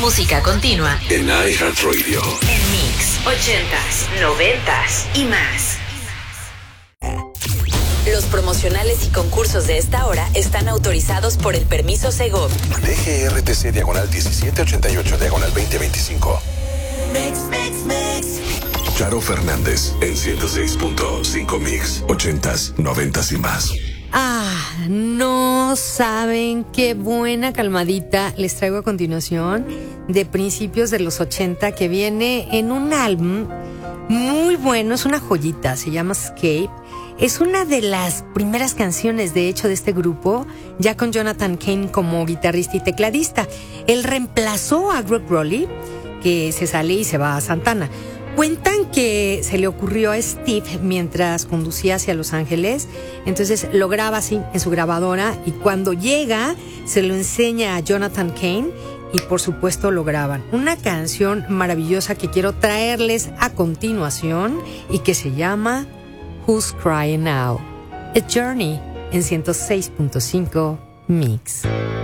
Música continua en iHeartRadio. En Mix 80s, 90s y más. Los promocionales y concursos de esta hora están autorizados por el permiso Segov. DGRTC /1788/2025. Charo Fernández en 106.5 Mix, 80s, 90s y más. No saben qué buena calmadita les traigo a continuación de principios de los 80, que viene en un álbum muy bueno, es una joyita, se llama Escape. Es una de las primeras canciones, de hecho, de este grupo, ya con Jonathan Cain como guitarrista y tecladista. Él reemplazó a Greg Rowley, que se sale y se va a Santana. Cuentan que se le ocurrió a Steve mientras conducía hacia Los Ángeles, entonces lo graba así en su grabadora y cuando llega se lo enseña a Jonathan Cain y por supuesto lo graban. Una canción maravillosa que quiero traerles a continuación y que se llama Who's Crying Now? A Journey en 106.5 Mix.